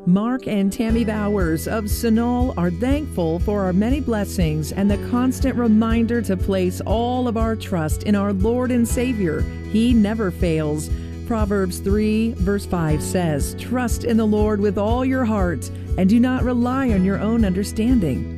Mark and Tammy Bowers of Sunol are thankful for our many blessings and the constant reminder to place all of our trust in our Lord and Savior. He never fails. Proverbs 3, verse 5 says, "Trust in the Lord with all your heart, and do not rely on your own understanding."